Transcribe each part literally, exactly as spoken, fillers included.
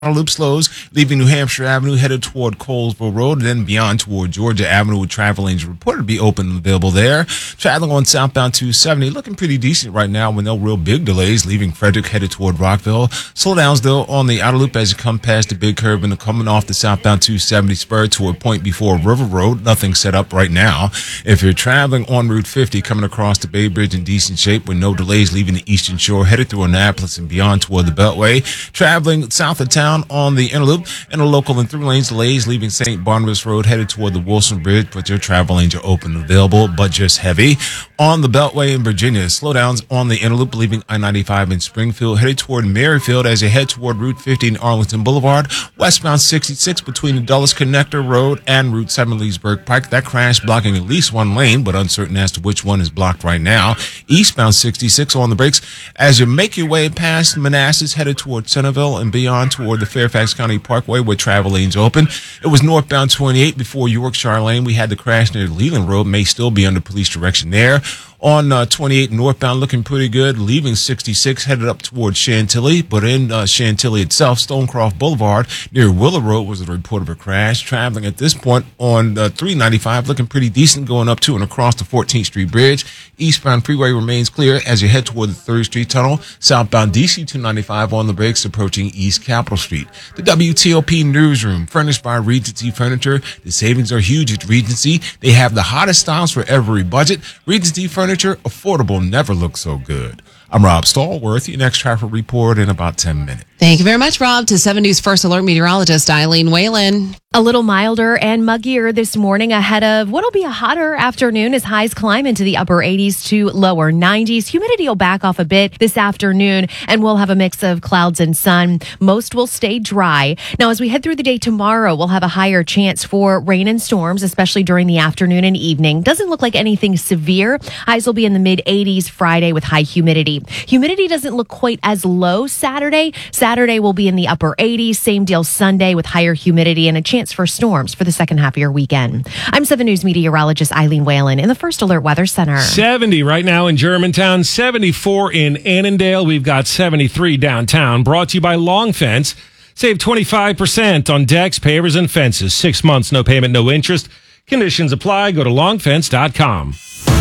Loop slows, leaving New Hampshire Avenue headed toward Colesville Road and then beyond toward Georgia Avenue with travel lanes reported to be open and available there. Traveling on southbound two seventy looking pretty decent right now with no real big delays, leaving Frederick headed toward Rockville. Slowdowns though on the outer loop as you come past the big curve and coming off the southbound two seventy spur to a point before River Road. Nothing set up right now. If you're traveling on Route fifty coming across the Bay Bridge in decent shape with no delays leaving the Eastern Shore headed through Annapolis and beyond toward the Beltway. Traveling south of town on the inner loop and a local and through lanes delays leaving Saint Barnabas Road headed toward the Wilson Bridge, but your travel lanes are open and available, but just heavy. On the Beltway in Virginia, slowdowns on the inner loop leaving I ninety-five in Springfield headed toward Merrifield as you head toward Route fifty in Arlington Boulevard. Westbound sixty-six between the Dulles Connector Road and Route seven Leesburg Pike. That crash blocking at least one lane, but uncertain as to which one is blocked right now. Eastbound sixty-six on the brakes as you make your way past Manassas headed toward Centerville and beyond toward the Fairfax County Parkway with travel lanes open. It was northbound twenty-eight before Yorkshire Lane. We had the crash near Leland Road. May still be under police direction there. On uh, twenty-eight northbound looking pretty good, leaving sixty-six headed up towards Chantilly, but in uh, Chantilly itself, Stonecroft Boulevard near Willow Road was a report of a crash. Traveling at this point on uh, three ninety-five looking pretty decent going up to and across the fourteenth Street Bridge. Eastbound freeway remains clear as you head toward the third Street Tunnel. Southbound D C two ninety-five on the brakes approaching East Capitol Street. The W T O P Newsroom, furnished by Regency Furniture. The savings are huge at Regency. They have the hottest styles for every budget. Regency Furniture. Affordable never looks so good. I'm Rob Stallworth. Your next traffic report in about ten minutes. Thank you very much, Rob. To seven News First Alert meteorologist Eileen Whalen. A little milder and muggier this morning ahead of what'll be a hotter afternoon as highs climb into the upper eighties to lower nineties. Humidity will back off a bit this afternoon, and we'll have a mix of clouds and sun. Most will stay dry. Now, as we head through the day tomorrow, we'll have a higher chance for rain and storms, especially during the afternoon and evening. Doesn't look like anything severe. Highs will be in the mid eighties Friday with high humidity. Humidity doesn't look quite as low Saturday. Saturday will be in the upper eighties. Same deal Sunday with higher humidity and a chance for storms for the second half of your weekend. I'm seven News meteorologist Eileen Whalen in the First Alert Weather Center. seventy right now in Germantown, seventy-four in Annandale. We've got seventy-three downtown. Brought to you by Long Fence. Save twenty-five percent on decks, pavers, and fences. Six months, no payment, no interest. Conditions apply. Go to long fence dot com.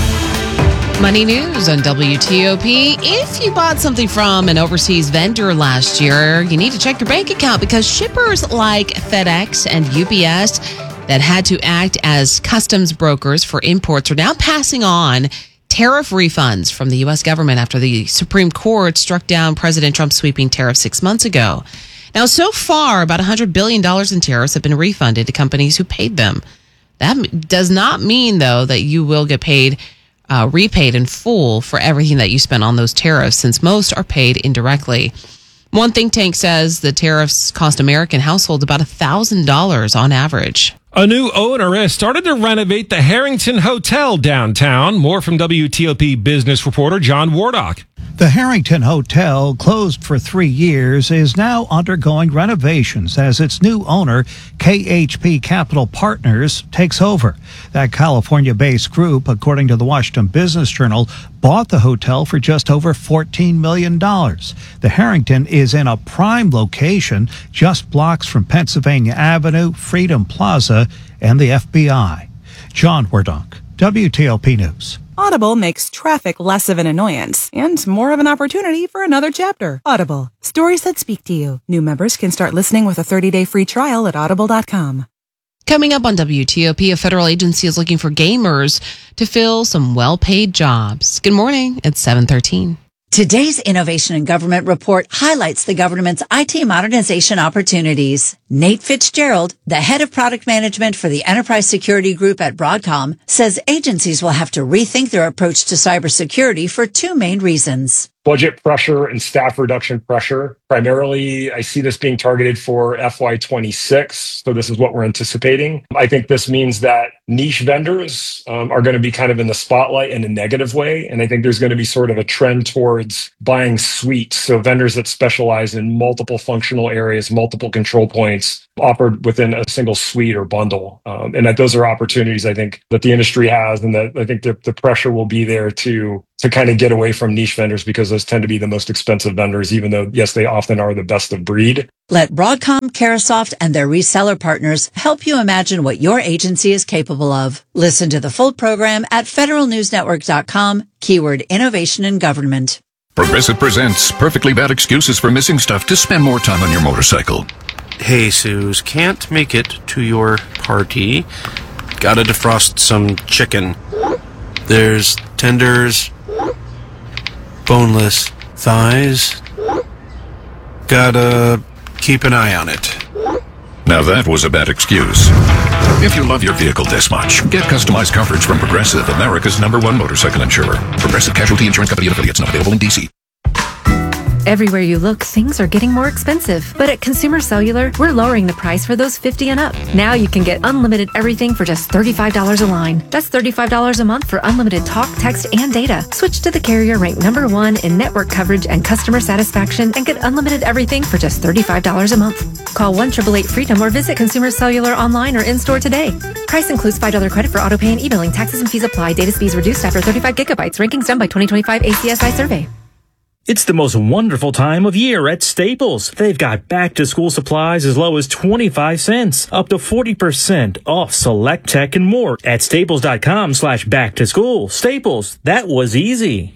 Money news on W T O P. If you bought something from an overseas vendor last year, you need to check your bank account because shippers like FedEx and U P S that had to act as customs brokers for imports are now passing on tariff refunds from the U S government after the Supreme Court struck down President Trump's sweeping tariff six months ago. Now, so far, about one hundred billion dollars in tariffs have been refunded to companies who paid them. That does not mean, though, that you will get paid Uh, repaid in full for everything that you spent on those tariffs, since most are paid indirectly. One think tank says the tariffs cost American households about one thousand dollars on average. A new owner has started to renovate the Harrington Hotel downtown. More from W T O P business reporter John Wardock. The Harrington Hotel, closed for three years, is now undergoing renovations as its new owner, K H P Capital Partners, takes over. That California-based group, according to the Washington Business Journal, bought the hotel for just over fourteen million dollars. The Harrington is in a prime location, just blocks from Pennsylvania Avenue, Freedom Plaza, and the F B I. John Wardock, W T O P News. Audible makes traffic less of an annoyance and more of an opportunity for another chapter. Audible. Stories that speak to you. New members can start listening with a thirty-day free trial at audible dot com. Coming up on W T O P, a federal agency is looking for gamers to fill some well-paid jobs. Good morning. It's seven thirteen. Today's Innovation in Government report highlights the government's I T modernization opportunities. Nate Fitzgerald, the head of product management for the Enterprise Security Group at Broadcom, says agencies will have to rethink their approach to cybersecurity for two main reasons. Budget pressure and staff reduction pressure. Primarily, I see this being targeted for F Y twenty-six. So this is what we're anticipating. I think this means that niche vendors um, are going to be kind of in the spotlight in a negative way. And I think there's going to be sort of a trend towards buying suites. So vendors that specialize in multiple functional areas, multiple control points, offered within a single suite or bundle. Um, and that those are opportunities I think that the industry has, and that I think the, the pressure will be there to to kind of get away from niche vendors, because those tend to be the most expensive vendors, even though, yes, they often are the best of breed. Let Broadcom, Carasoft, and their reseller partners help you imagine what your agency is capable of. Listen to the full program at federal news network dot com, keyword innovation in government. Progressive presents Perfectly Bad Excuses for Missing Stuff to Spend More Time on Your Motorcycle. Hey, Suze, can't make it to your party. Gotta defrost some chicken. There's tenders, boneless thighs. Gotta keep an eye on it. Now that was a bad excuse. If you love your vehicle this much, get customized coverage from Progressive, America's number one motorcycle insurer. Progressive Casualty Insurance Company and affiliates, not available in D C. Everywhere you look, things are getting more expensive. But at Consumer Cellular, we're lowering the price for those fifty and up. Now you can get unlimited everything for just thirty-five dollars a line. That's thirty-five dollars a month for unlimited talk, text, and data. Switch to the carrier ranked number one in network coverage and customer satisfaction and get unlimited everything for just thirty-five dollars a month. Call one eight eight eight freedom or visit Consumer Cellular online or in-store today. Price includes five dollars credit for auto pay and e-billing. Taxes and fees apply. Data speeds reduced after thirty-five gigabytes. Rankings done by twenty twenty-five A C S I survey. It's the most wonderful time of year at Staples. They've got back-to-school supplies as low as twenty-five cents, up to forty percent off select tech and more at staples.com slash back-to-school. Staples, that was easy.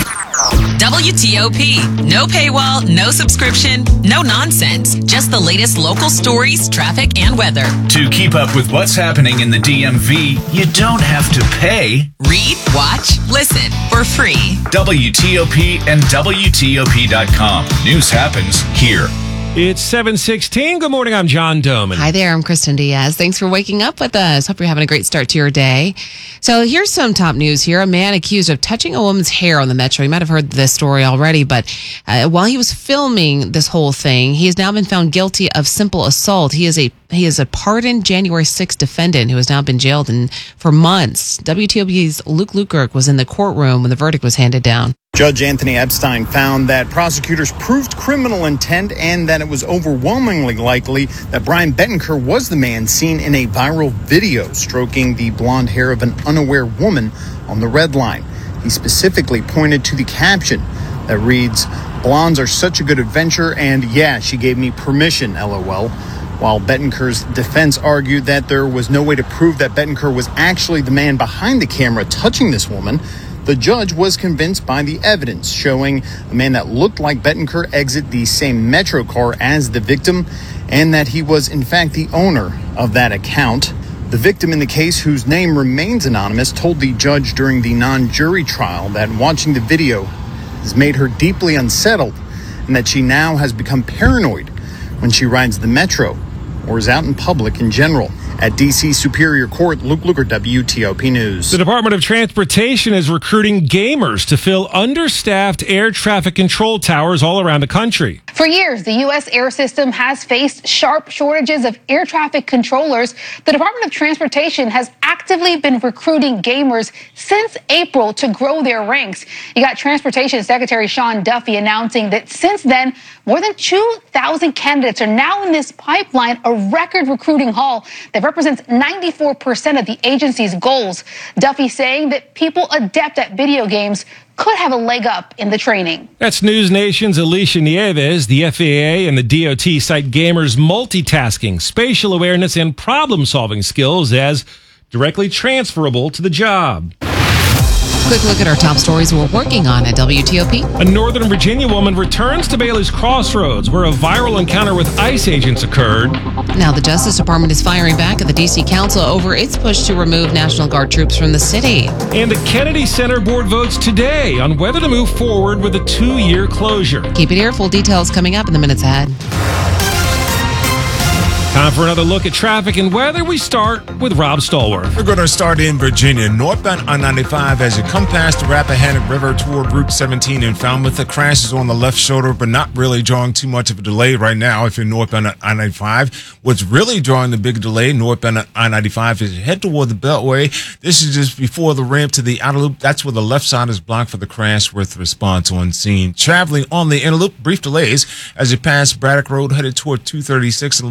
W T O P. No paywall, no subscription, no nonsense. Just the latest local stories, traffic, and weather. To keep up with what's happening in the D M V, you don't have to pay. Read, watch, listen for free. W T O P and W T O P dot com. News happens here. It's seven sixteen. Good morning. I'm John Doman. Hi there. I'm Kristen Diaz. Thanks for waking up with us. Hope you're having a great start to your day. So here's some top news here. A man accused of touching a woman's hair on the Metro. You might have heard this story already, but uh, while he was filming this whole thing, he has now been found guilty of simple assault. He is a he is a pardoned January sixth defendant who has now been jailed in, for months. W T O P's Luke Lukert was in the courtroom when the verdict was handed down. Judge Anthony Epstein found that prosecutors proved criminal intent and that it was overwhelmingly likely that Brian Bettenker was the man seen in a viral video stroking the blonde hair of an unaware woman on the Red Line. He specifically pointed to the caption that reads, "Blondes are such a good adventure, and yeah, she gave me permission, LOL." While Bettenker's defense argued that there was no way to prove that Bettenker was actually the man behind the camera touching this woman, the judge was convinced by the evidence showing a man that looked like Bettenker exit the same Metro car as the victim, and that he was in fact the owner of that account. The victim in the case, whose name remains anonymous, told the judge during the non-jury trial that watching the video has made her deeply unsettled and that she now has become paranoid when she rides the Metro or is out in public in general. At D C Superior Court, Luke Lukert, W T O P News. The Department of Transportation is recruiting gamers to fill understaffed air traffic control towers all around the country. For years, the U S air system has faced sharp shortages of air traffic controllers. The Department of Transportation has actively been recruiting gamers since April to grow their ranks. You got Transportation Secretary Sean Duffy announcing that since then, more than two thousand candidates are now in this pipeline, a record recruiting haul that represents ninety-four percent of the agency's goals. Duffy saying that people adept at video games could have a leg up in the training. That's News Nation's Alicia Nieves. The F A A and the D O T cite gamers' multitasking, spatial awareness, and problem-solving skills as directly transferable to the job. Quick look at our top stories we're working on at W T O P. A Northern Virginia woman returns to Bailey's Crossroads, where a viral encounter with ICE agents occurred. Now the Justice Department is firing back at the D C Council over its push to remove National Guard troops from the city. And the Kennedy Center Board votes today on whether to move forward with a two-year closure. Keep it here. Full details coming up in the minutes ahead. Time for another look at traffic and weather. We start with Rob Stallworth. We're going to start in Virginia. Northbound I ninety-five as you come past the Rappahannock River toward Route seventeen in Falmouth. The crash is on the left shoulder, but not really drawing too much of a delay right now if you're northbound I ninety-five. What's really drawing the big delay northbound I ninety-five is you head toward the Beltway. This is just before the ramp to the outer loop. That's where the left side is blocked for the crash with response on scene. Traveling on the inner loop, brief delays as you pass Braddock Road headed toward two thirty-six and Little River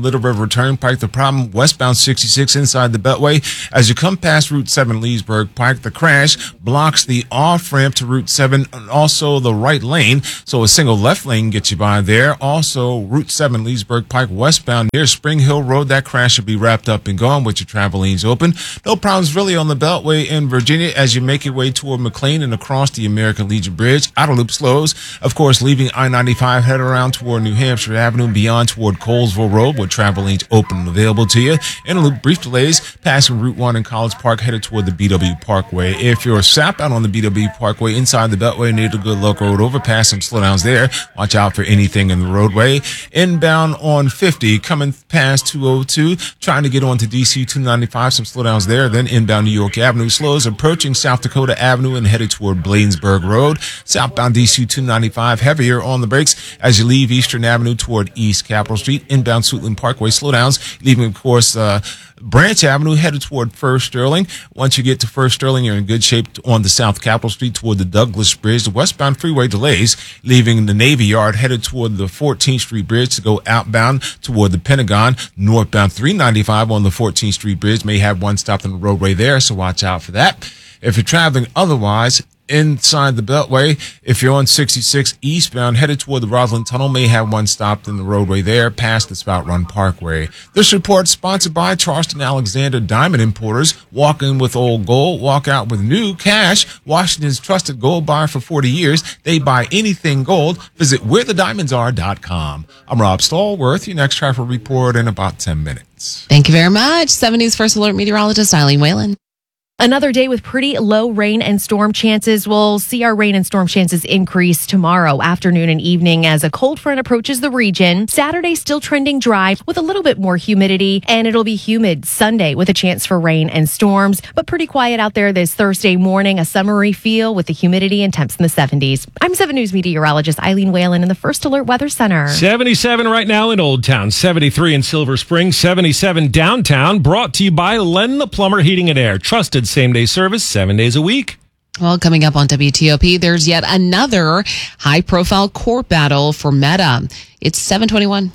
Turnpike. The problem, westbound sixty-six inside the Beltway. As you come past Route seven Leesburg Pike, the crash blocks the off-ramp to Route seven and also the right lane. So a single left lane gets you by there. Also, Route seven Leesburg Pike westbound near Spring Hill Road. That crash should be wrapped up and gone with your travel lanes open. No problems really on the Beltway in Virginia as you make your way toward McLean and across the American Legion Bridge. Outer loop slows. Of course, leaving I ninety-five, head around toward New Hampshire Avenue and beyond toward Colesville Road with travel lanes open and available to you. Inner loop brief delays passing Route one in College Park headed toward the B W Parkway. If you're southbound on the B W Parkway inside the Beltway near the Good Luck Road overpass, some slowdowns there. Watch out for anything in the roadway. Inbound on fifty coming past two oh two, trying to get onto D C two ninety-five, some slowdowns there. Then inbound New York Avenue slows, approaching South Dakota Avenue and headed toward Bladensburg Road. Southbound D C two ninety-five heavier on the brakes as you leave Eastern Avenue toward East Capitol Street. Inbound Suitland Parkway slowdowns, leaving of course uh Branch Avenue headed toward First Sterling. Once you get to First Sterling, you're in good shape on the South Capitol Street toward the Douglas Bridge. The westbound freeway delays, leaving the Navy Yard headed toward the fourteenth Street Bridge to go outbound toward the Pentagon. Northbound three ninety-five on the fourteenth Street Bridge may have one stop on the roadway there, so watch out for that. If you're traveling otherwise inside the Beltway, if you're on sixty-six eastbound headed toward the Roslyn Tunnel, may have one stopped in the roadway there past the Spout Run Parkway. This report sponsored by Charleston Alexander Diamond Importers. Walk in with old gold, walk out with new cash. Washington's trusted gold buyer for forty years. They buy anything gold. Visit where the diamonds are dot com. I'm Rob Stallworth. Your next traffic report in about ten minutes. Thank you very much. seven News First Alert meteorologist Eileen Whalen. Another day with pretty low rain and storm chances. We'll see our rain and storm chances increase tomorrow afternoon and evening as a cold front approaches the region. Saturday still trending dry with a little bit more humidity, and it'll be humid Sunday with a chance for rain and storms, but pretty quiet out there this Thursday morning. A summery feel with the humidity and temps in the seventies. I'm seven News meteorologist Eileen Whalen in the First Alert Weather Center. seventy-seven right now in Old Town, seventy-three in Silver Spring, seventy-seven downtown. Brought to you by Len the Plumber Heating and Air. Trusted same-day service, seven days a week. Well, coming up on W T O P, there's yet another high-profile court battle for Meta. It's seven twenty-one.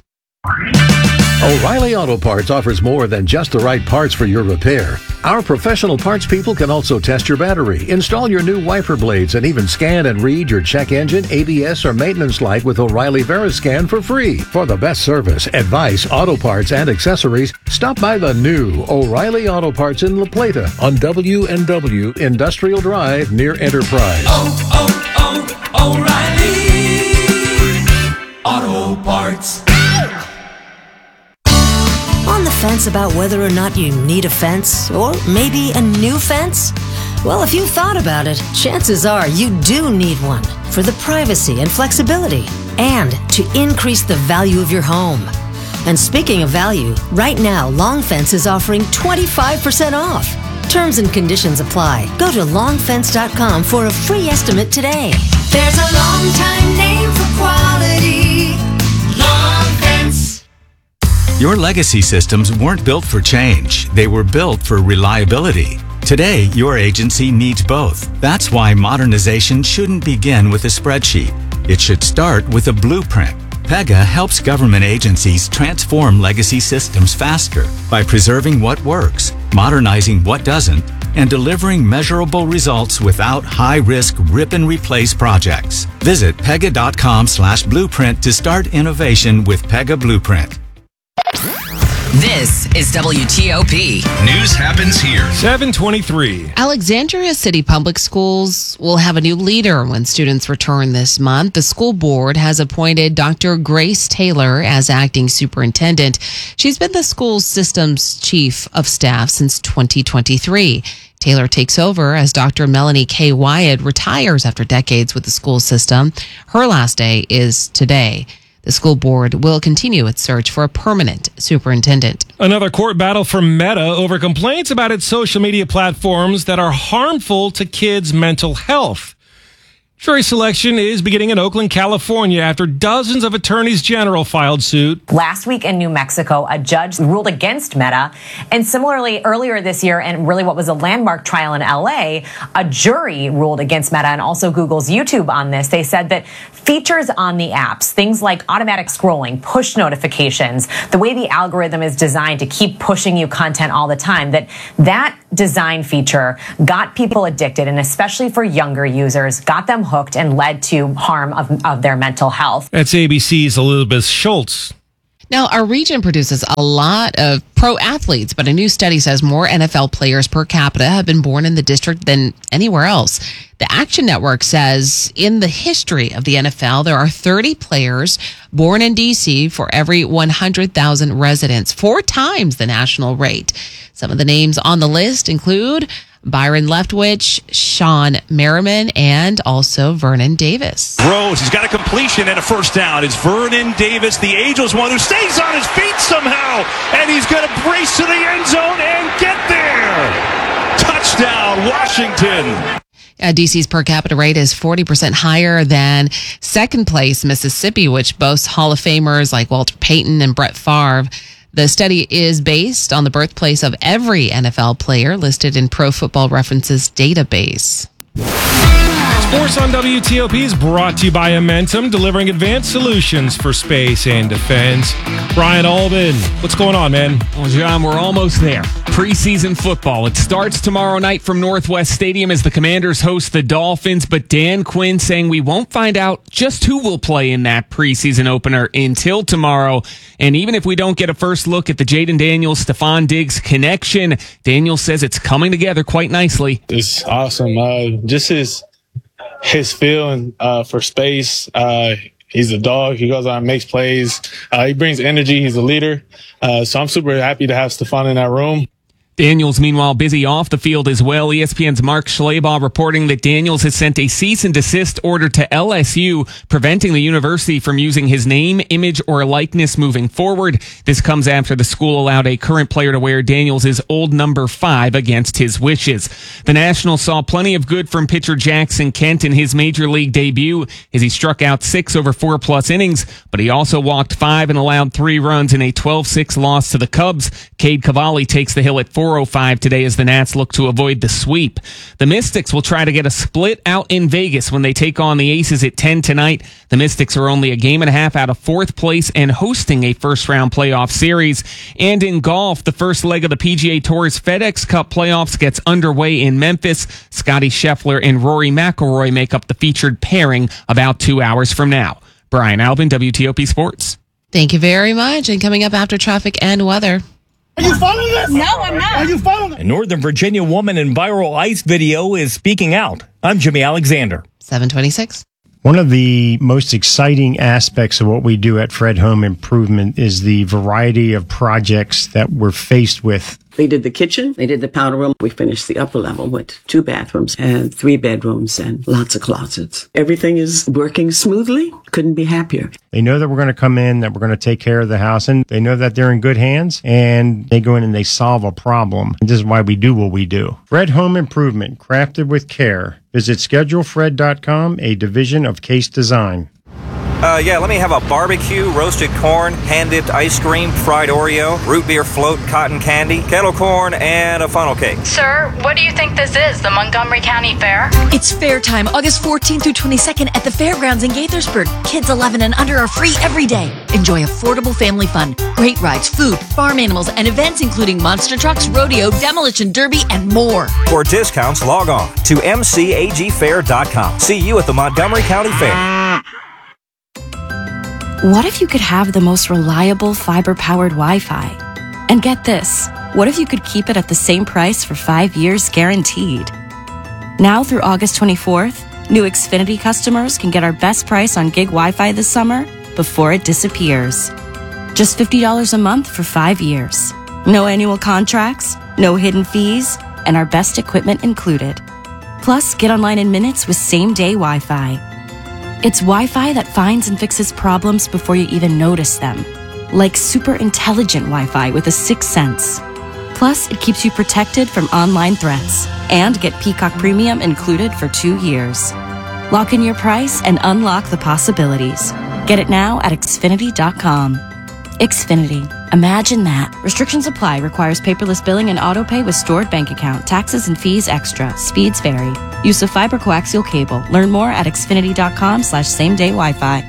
O'Reilly Auto Parts offers more than just the right parts for your repair. Our professional parts people can also test your battery, install your new wiper blades, and even scan and read your check engine, A B S, or maintenance light with O'Reilly Veriscan for free. For the best service, advice, auto parts, and accessories, stop by the new O'Reilly Auto Parts in La Plata on W and W Industrial Drive near Enterprise. Oh, oh, oh, O'Reilly Auto Parts. On the fence about whether or not you need a fence, or maybe a new fence? Well, if you thought about it, chances are you do need one for the privacy and flexibility, and to increase the value of your home. And speaking of value, right now, Long Fence is offering twenty-five percent off. Terms and conditions apply. Go to long fence dot com for a free estimate today. There's a long time name for quality. Long Fence. Your legacy systems weren't built for change. They were built for reliability. Today, your agency needs both. That's why modernization shouldn't begin with a spreadsheet. It should start with a blueprint. Pega helps government agencies transform legacy systems faster by preserving what works, modernizing what doesn't, and delivering measurable results without high-risk rip-and-replace projects. Visit pega.com slash blueprint to start innovation with Pega Blueprint. This is W T O P. News happens here. seven twenty-three. Alexandria City Public Schools will have a new leader when students return this month. The school board has appointed Doctor Grace Taylor as acting superintendent. She's been the school system's chief of staff since twenty twenty-three. Taylor takes over as Doctor Melanie K. Wyatt retires after decades with the school system. Her last day is today. The school board will continue its search for a permanent superintendent. Another court battle for Meta over complaints about its social media platforms that are harmful to kids' mental health. Jury selection is beginning in Oakland, California after dozens of attorneys general filed suit. Last week in New Mexico, a judge ruled against Meta. And similarly, earlier this year, and really what was a landmark trial in L A, a jury ruled against Meta and also Google's YouTube on this. They said that features on the apps, things like automatic scrolling, push notifications, the way the algorithm is designed to keep pushing you content all the time, that that design feature got people addicted, and especially for younger users, got them hooked and led to harm of, of their mental health. That's A B C's Elizabeth Schultz. Now, our region produces a lot of pro athletes, but a new study says more N F L players per capita have been born in the district than anywhere else. The Action Network says in the history of the N F L, there are thirty players born in D C for every one hundred thousand residents, four times the national rate. Some of the names on the list include Byron Leftwich, Sean Merriman, and also Vernon Davis. Rose, he's got a completion and a first down. It's Vernon Davis, the Angels one, who stays on his feet somehow, and he's going to brace to the end zone and get there. Touchdown, Washington. Uh, D C's per capita rate is forty percent higher than second place Mississippi, which boasts Hall of Famers like Walter Payton and Brett Favre. The study is based on the birthplace of every N F L player listed in Pro Football Reference's database. Sports on W T O P is brought to you by Amentum, delivering advanced solutions for space and defense. Brian Albin, what's going on, man? Well, John, we're almost there. Preseason football. It starts tomorrow night from Northwest Stadium as the Commanders host the Dolphins, but Dan Quinn saying we won't find out just who will play in that preseason opener until tomorrow. And even if we don't get a first look at the Jaden Daniels, Stephon Diggs connection, Daniels says it's coming together quite nicely. It's awesome. Uh, just his his feeling uh, for space. Uh, he's a dog. He goes out and makes plays. Uh, he brings energy. He's a leader. Uh, so I'm super happy to have Stephon in that room. Daniels, meanwhile, busy off the field as well. E S P N's Mark Schlabach reporting that Daniels has sent a cease and desist order to L S U, preventing the university from using his name, image, or likeness moving forward. This comes after the school allowed a current player to wear Daniels' old number five against his wishes. The Nationals saw plenty of good from pitcher Jackson Kent in his major league debut as he struck out six over four plus innings, but he also walked five and allowed three runs in a twelve six loss to the Cubs. Cade Cavalli takes the hill at four oh five today as the Nats look to avoid the sweep. The Mystics will try to get a split out in Vegas when they take on the Aces at ten tonight. The Mystics are only a game and a half out of fourth place and hosting a first-round playoff series. And in golf, the first leg of the P G A Tour's FedEx Cup playoffs gets underway in Memphis. Scotty Scheffler and Rory McIlroy make up the featured pairing about two hours from now. Brian Albin, W T O P Sports. Thank you very much. And coming up after traffic and weather. Are you following this? No, I'm not. Are you following this? A Northern Virginia woman in viral ICE video is speaking out. I'm Jimmy Alexander. seven twenty-six. One of the most exciting aspects of what we do at Fred Home Improvement is the variety of projects that we're faced with. They did the kitchen, they did the powder room. We finished the upper level with two bathrooms and three bedrooms and lots of closets. Everything is working smoothly. Couldn't be happier. They know that we're going to come in, that we're going to take care of the house, and they know that they're in good hands, and they go in and they solve a problem. And this is why we do what we do. Fred Home Improvement, crafted with care. Visit schedule fred dot com, a division of Case Design. Uh, yeah, let me have a barbecue, roasted corn, hand-dipped ice cream, fried Oreo, root beer float, cotton candy, kettle corn, and a funnel cake. Sir, what do you think this is, the Montgomery County Fair? It's fair time, August fourteenth through twenty-second at the fairgrounds in Gaithersburg. Kids eleven and under are free every day. Enjoy affordable family fun, great rides, food, farm animals, and events including monster trucks, rodeo, demolition derby, and more. For discounts, log on to m c a g fair dot com. See you at the Montgomery County Fair. What if you could have the most reliable fiber-powered Wi-Fi? And get this, what if you could keep it at the same price for five years guaranteed? Now through August twenty-fourth, new Xfinity customers can get our best price on gig Wi-Fi this summer before it disappears. Just fifty dollars a month for five years. No annual contracts, no hidden fees, and our best equipment included. Plus, get online in minutes with same-day Wi-Fi. It's Wi-Fi that finds and fixes problems before you even notice them. Like super intelligent Wi-Fi with a sixth sense. Plus, it keeps you protected from online threats. And get Peacock Premium included for two years. Lock in your price and unlock the possibilities. Get it now at Xfinity dot com. Xfinity. Imagine that. Restrictions apply. Requires paperless billing and auto pay with stored bank account. Taxes and fees extra. Speeds vary. Use of fiber coaxial cable. Learn more at Xfinity dot com slash same day Wi-Fi.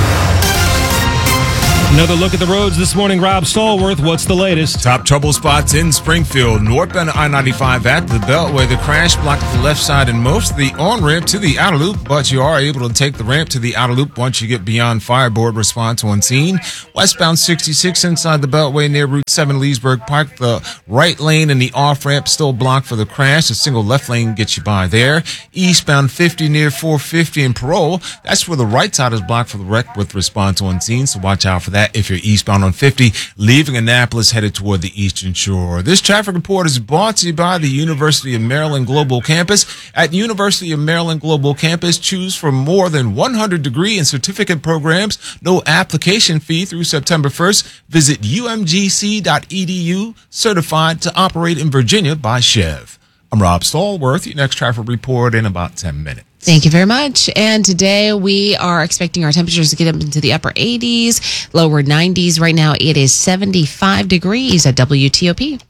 Another look at the roads this morning. Rob Stallworth, what's the latest? Top trouble spots in Springfield. Northbound I ninety-five at the Beltway. The crash blocked the left side and most of the on-ramp to the outer loop, but you are able to take the ramp to the outer loop once you get beyond Fireboard response on scene. Westbound sixty-six inside the Beltway near Route seven Leesburg Park. The right lane and the off-ramp still blocked for the crash. A single left lane gets you by there. Eastbound fifty near four fifty in Parole. That's where the right side is blocked for the wreck with response on scene, so watch out for that if you're eastbound on fifty, leaving Annapolis headed toward the Eastern Shore. This traffic report is brought to you by the University of Maryland Global Campus. At University of Maryland Global Campus, choose from more than one hundred degree and certificate programs. No application fee through September first. Visit U M G C dot E D U, certified to operate in Virginia by Chev. I'm Rob Stallworth. Your next traffic report in about ten minutes. Thank you very much. And today we are expecting our temperatures to get up into the upper eighties, lower nineties. Right now it is seventy-five degrees at W T O P.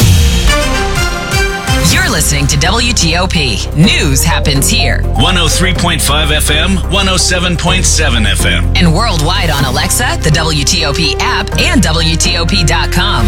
You're listening to W T O P. News happens here. one oh three point five F M, one oh seven point seven F M. And worldwide on Alexa, the W T O P app, and W T O P dot com.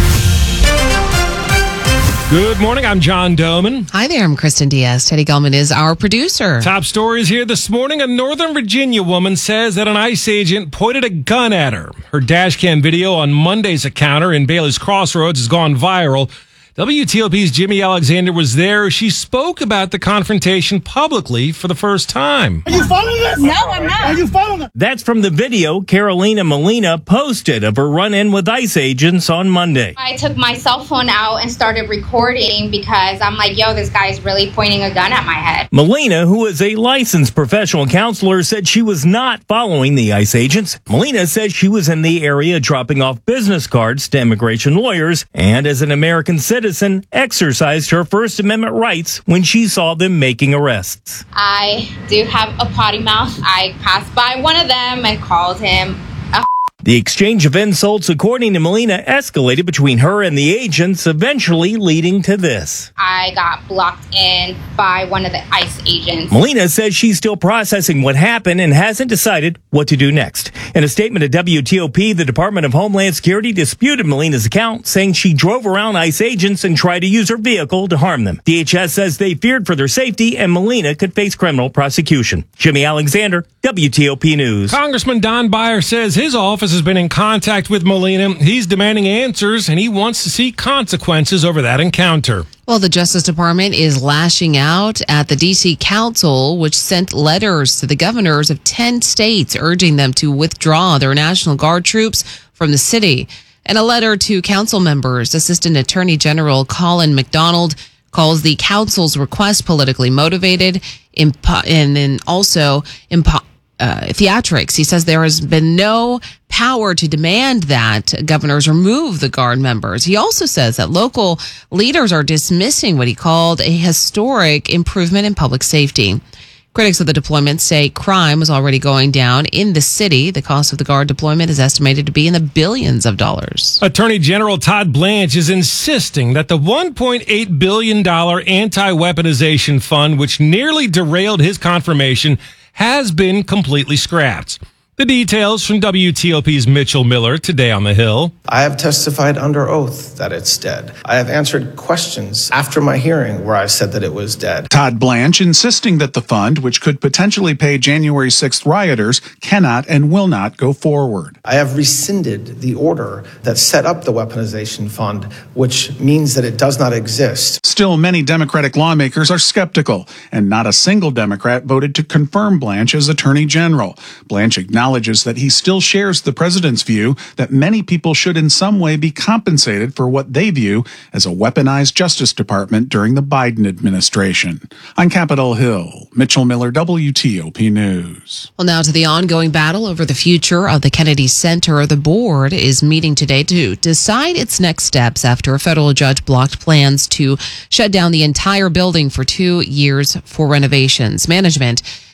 Good morning. I'm John Doman. Hi there. I'm Kristen Diaz. Teddy Gellman is our producer. Top stories here this morning. A Northern Virginia woman says that an ICE agent pointed a gun at her. Her dash cam video on Monday's encounter in Bailey's Crossroads has gone viral. W T O P's Jimmy Alexander was there. She spoke about the confrontation publicly for the first time. Are you following this? No, I'm not. Are you following it? That's from the video Carolina Molina posted of her run-in with ICE agents on Monday. I took my cell phone out and started recording because I'm like, yo, this guy's really pointing a gun at my head. Molina, who is a licensed professional counselor, said she was not following the ICE agents. Molina said she was in the area dropping off business cards to immigration lawyers and, as an American citizen, citizen exercised her First Amendment rights when she saw them making arrests. I do have a potty mouth. I passed by one of them and called him a The exchange of insults, according to Molina, escalated between her and the agents, eventually leading to this. I got blocked in by one of the ICE agents. Molina says she's still processing what happened and hasn't decided what to do next. In a statement to W T O P, the Department of Homeland Security disputed Molina's account, saying she drove around ICE agents and tried to use her vehicle to harm them. D H S says they feared for their safety and Molina could face criminal prosecution. Jimmy Alexander, W T O P News. Congressman Don Beyer says his office has been in contact with Molina. He's demanding answers, and he wants to see consequences over that encounter. Well, the Justice Department is lashing out at the D C Council, which sent letters to the governors of ten states urging them to withdraw their National Guard troops from the city. In a letter to council members, Assistant Attorney General Colin McDonald calls the council's request politically motivated impo- and then also impo- uh, theatrics. He says there has been no power to demand that governors remove the Guard members. He also says that local leaders are dismissing what he called a historic improvement in public safety. Critics of the deployment say crime is already going down in the city. The cost of the Guard deployment is estimated to be in the billions of dollars. Attorney General Todd Blanche is insisting that the one point eight billion dollars anti-weaponization fund, which nearly derailed his confirmation, has been completely scrapped. The details from W T O P's Mitchell Miller today on the Hill. I have testified under oath that it's dead. I have answered questions after my hearing where I said that it was dead. Todd Blanche insisting that the fund, which could potentially pay January sixth rioters, cannot and will not go forward. I have rescinded the order that set up the weaponization fund, which means that it does not exist. Still, many Democratic lawmakers are skeptical, and not a single Democrat voted to confirm Blanche as Attorney General. Blanche acknowledges that he still shares the president's view that many people should in some way be compensated for what they view as a weaponized Justice Department during the Biden administration. On Capitol Hill, Mitchell Miller, W T O P News. Well, now to the ongoing battle over the future of the Kennedy Center. The board is meeting today to decide its next steps after a federal judge blocked plans to shut down the entire building for two years for renovations. Management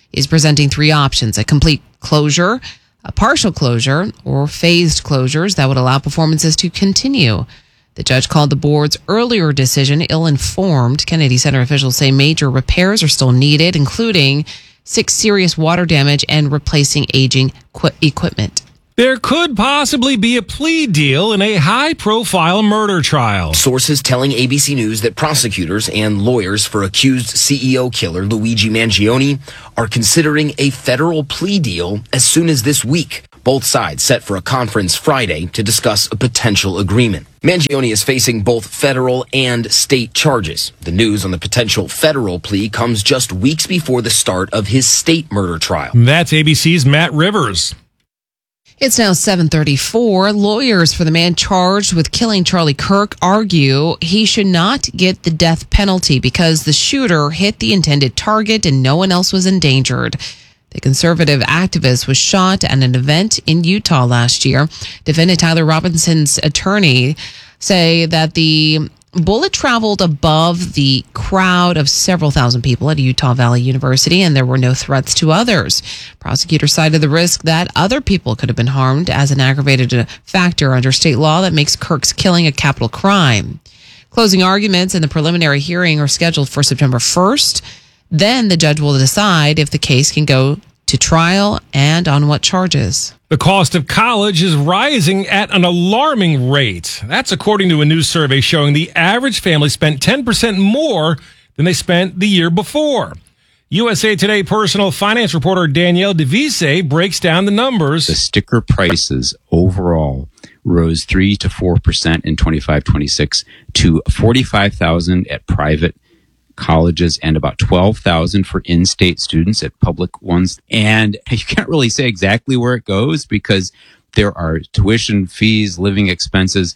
He's presenting three options: a complete closure, a partial closure, or phased closures that would allow performances to continue. The judge called the board's earlier decision ill-informed. Kennedy Center officials say major repairs are still needed, including six serious water damage and replacing aging qu- equipment. There could possibly be a plea deal in a high-profile murder trial. Sources telling A B C News that prosecutors and lawyers for accused C E O killer Luigi Mangione are considering a federal plea deal as soon as this week. Both sides set for a conference Friday to discuss a potential agreement. Mangione is facing both federal and state charges. The news on the potential federal plea comes just weeks before the start of his state murder trial. That's A B C's Matt Rivers. It's now seven thirty-four. Lawyers for the man charged with killing Charlie Kirk argue he should not get the death penalty because the shooter hit the intended target and no one else was endangered. The conservative activist was shot at an event in Utah last year. Defendant Tyler Robinson's attorney say that the bullet traveled above the crowd of several thousand people at Utah Valley University, and there were no threats to others. Prosecutors cited the risk that other people could have been harmed as an aggravated factor under state law that makes Kirk's killing a capital crime. Closing arguments in the preliminary hearing are scheduled for September first. Then the judge will decide if the case can go to trial and on what charges. The cost of college is rising at an alarming rate. That's according to a new survey showing the average family spent ten percent more than they spent the year before. U S A Today personal finance reporter Danielle DeVise breaks down the numbers. The sticker prices overall rose three to four percent in twenty-five twenty-six to forty-five thousand at private colleges and about twelve thousand for in-state students at public ones. And you can't really say exactly where it goes because there are tuition fees, living expenses.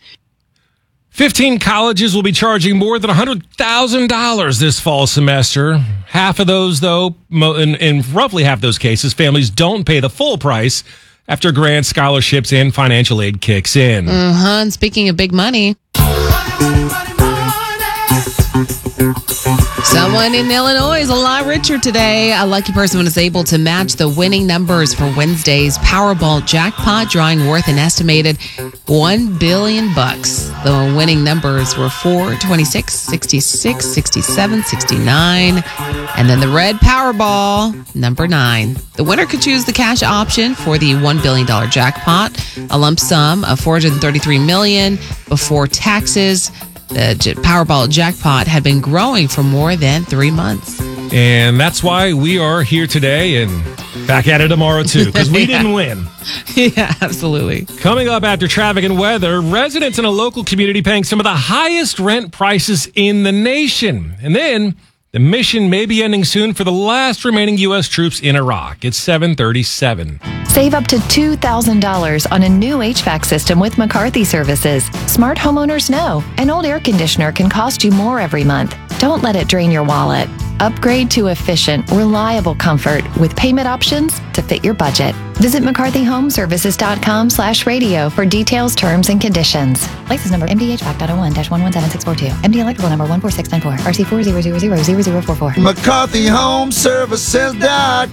fifteen colleges will be charging more than one hundred thousand dollars this fall semester. Half of those, though, in, in roughly half those cases, families don't pay the full price after grants, scholarships, and financial aid kicks in. Uh-huh. And speaking of big money, someone in Illinois is a lot richer today. A lucky person was able to match the winning numbers for Wednesday's Powerball jackpot, drawing worth an estimated one billion bucks. The winning numbers were four, twenty-six, sixty-six, sixty-seven, sixty-nine, and then the red Powerball, number nine. The winner could choose the cash option for the one billion dollars jackpot, a lump sum of four hundred thirty-three million dollars before taxes. The Powerball jackpot had been growing for more than three months. And that's why we are here today and back at it tomorrow, too, because we yeah. didn't win. Yeah, absolutely. Coming up after traffic and weather, residents in a local community paying some of the highest rent prices in the nation. And then the mission may be ending soon for the last remaining U S troops in Iraq. It's seven thirty-seven. Save up to two thousand dollars on a new H V A C system with McCarthy Services. Smart homeowners know an old air conditioner can cost you more every month. Don't let it drain your wallet. Upgrade to efficient, reliable comfort with payment options to fit your budget. Visit McCarthy Home Services dot com slash radio for details, terms, and conditions. License number M D H V A C dot oh one dash one one seven six four two. M D electrical number one four six nine four. R C four zero zero zero zero zero four four. McCarthy Home Services dot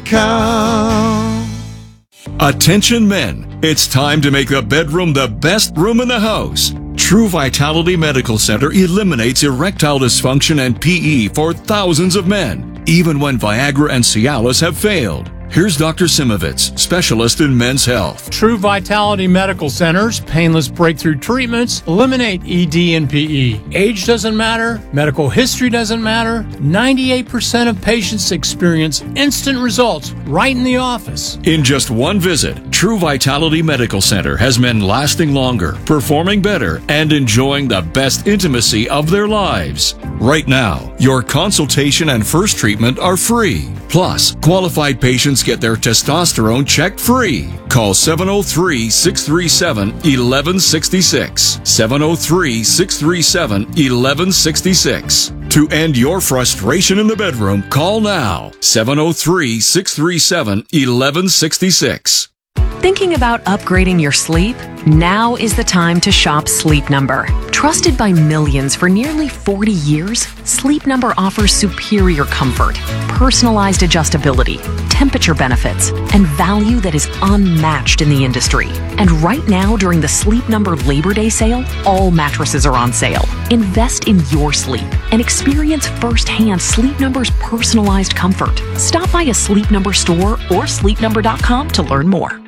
com. Attention men, it's time to make the bedroom the best room in the house. True Vitality Medical Center eliminates erectile dysfunction and P E for thousands of men, even when Viagra and Cialis have failed. Here's Doctor Simovitz, specialist in men's health. True Vitality Medical Center's painless breakthrough treatments eliminate E D and P E. Age doesn't matter. Medical history doesn't matter. ninety-eight percent of patients experience instant results right in the office. In just one visit, True Vitality Medical Center has men lasting longer, performing better, and enjoying the best intimacy of their lives. Right now, your consultation and first treatment are free. Plus, qualified patients get their testosterone checked free. Call seven oh three, six three seven, one one six six. seven oh three, six three seven, one one six six. To end your frustration in the bedroom, call now. seven oh three, six three seven, one one six six. Thinking about upgrading your sleep? Now is the time to shop Sleep Number. Trusted by millions for nearly forty years, Sleep Number offers superior comfort, personalized adjustability, temperature benefits, and value that is unmatched in the industry. And right now, during the Sleep Number Labor Day sale, all mattresses are on sale. Invest in your sleep and experience firsthand Sleep Number's personalized comfort. Stop by a Sleep Number store or sleep number dot com to learn more.